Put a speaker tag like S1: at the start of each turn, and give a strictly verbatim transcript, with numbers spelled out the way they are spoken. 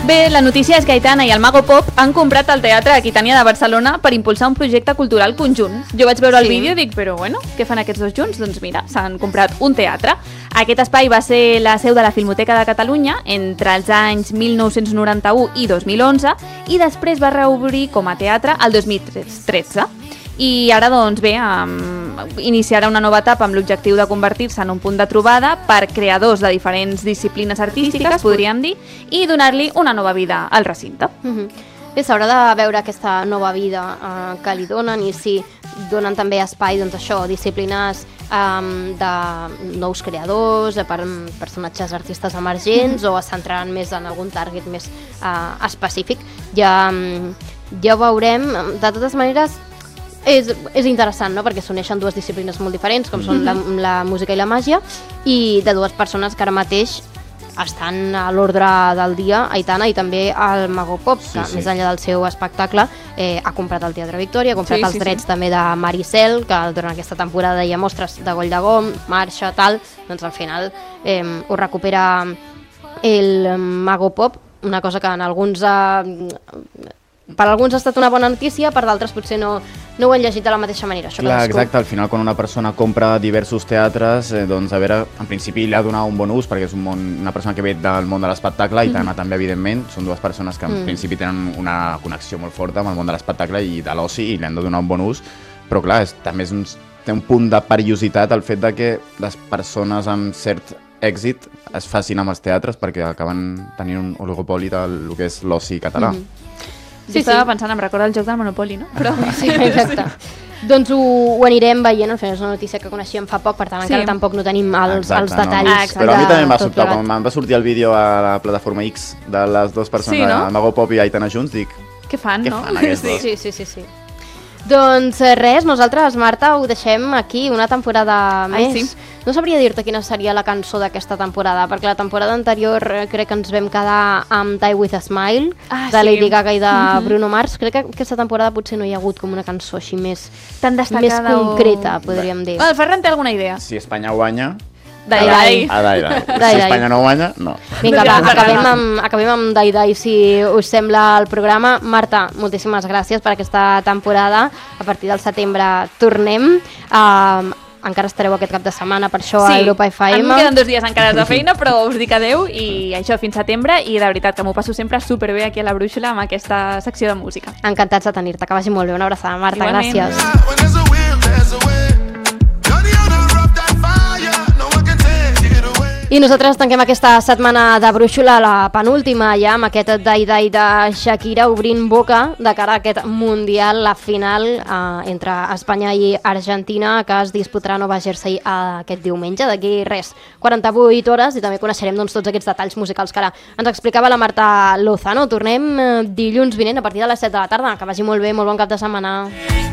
S1: Bé, la notícia és que Aitana i el Mago Pop han comprat el Teatre Aquitània de Barcelona per impulsar un projecte cultural conjunt. Jo vaig veure el
S2: Sí.
S1: vídeo i dic, però bueno, què fan aquests dos junts? Doncs mira, s'han comprat un teatre. Aquest espai va ser la seu de la Filmoteca de Catalunya entre els anys mil nou-cents noranta-u i dos mil onze i després va reobrir com a teatre el dos mil tretze. I ara, doncs bé, um, iniciarà una nova etapa amb l'objectiu de convertir-se en un punt de trobada per creadors de diferents disciplines artístiques, podríem dir, i donar-li una nova vida al recinte.
S2: Mhm. Bé, s'haurà de veure aquesta nova vida eh, que li donen i si donen també espai, doncs això, disciplines um, de nous creadors, eh, per personatges artistes emergents, o es centraran més en algun target més uh, específic. Ja, um, ja ho veurem. De totes maneres, És, és interessant, no?, perquè s'uneixen dues disciplines molt diferents, com són la, la música i la màgia, i de dues persones que ara mateix estan a l'ordre del dia, Aitana i també el Mago Pop, que sí, sí. més enllà del seu espectacle eh, ha comprat el Teatre Victòria, ha comprat sí, els sí, drets sí. també de Maricel, que durant aquesta temporada hi ha mostres de Goll de Gom, marxa, tal, doncs al final eh, ho recupera el Mago Pop, una cosa que en alguns... Eh, per alguns ha estat una bona notícia, per d'altres potser no, no ho han llegit de la mateixa manera. Això
S3: Clar, exacte, al final quan una persona compra diversos teatres, eh, doncs a veure, en principi li ha donat un bon ús, perquè és un món, una persona que ve del món de l'espectacle, i Aitana mm. també, evidentment, són dues persones que en mm. principi tenen una connexió molt forta amb el món de l'espectacle i de l'oci, i li han de donar un bon ús, però clar, és, també és un, té un punt de perillositat el fet de que les persones amb cert èxit es facin amb els teatres, perquè acaben tenint un oligopoli del que és l'oci català. Mm.
S1: Sí, estava sí. pensant, em recorda el joc del Monopoli, no? Però...
S2: Sí, exacte. Sí. Doncs ho, ho anirem veient, al final és una notícia que coneixíem fa poc, per tant sí. encara tampoc no tenim els, exacte, els detalls.
S3: No. Exacte. Però a mi també em va sobtar, quan em va sortir el vídeo a la plataforma X de les dues persones, sí, no? Mago Pop i Aitana junts, dic...
S1: Què fan,
S3: què
S1: no?
S3: fan aquests
S2: sí.
S3: dos?
S2: Sí, sí, sí, sí. Doncs res, nosaltres, Marta, ho deixem aquí, una temporada
S1: Ai,
S2: més.
S1: Sí.
S2: No sabria dir-te quina seria la cançó d'aquesta temporada, perquè la temporada anterior crec que ens vam quedar amb Die With A Smile,
S1: ah,
S2: de
S1: sí.
S2: Lady Gaga i de
S1: mm-hmm.
S2: Bruno Mars. Crec que aquesta temporada potser no hi ha hagut com una cançó així més,
S1: tan destacada,
S2: més concreta, o... podríem dir.
S1: El Ferran té alguna idea?
S3: Si Espanya guanya...
S1: Dai, dai.
S3: Ah, dai, dai. Si Espanya no guanya, no.
S2: Vinga, va, acabem amb, acabem amb Dai, dai, si us sembla el programa. Marta, moltíssimes gràcies per aquesta temporada. A partir del setembre tornem. Uh, encara estareu aquest cap de setmana, per això, sí, a Europa F M.
S1: Sí, em queden dos dies encara de feina, però us dic adeu i això fins setembre, i de veritat que m'ho passo sempre superbé aquí a la Brúixola amb aquesta secció de música.
S2: Encantats de tenir-te, que vagi molt bé. Una abraçada, Marta,
S1: igualment.
S2: Gràcies. I nosaltres tanquem aquesta setmana de Brúixola, la penúltima ja, amb aquest Dai Dai de Shakira, obrint boca de cara a aquest Mundial, la final eh, entre Espanya i Argentina, que es disputarà a Nova Jersey eh, aquest diumenge, d'aquí res, quaranta-vuit hores, i també coneixerem doncs, tots aquests detalls musicals que ara ens explicava la Marta Lozano. Tornem eh, dilluns vinent a partir de les set de la tarda. Que vagi molt bé, molt bon cap de setmana.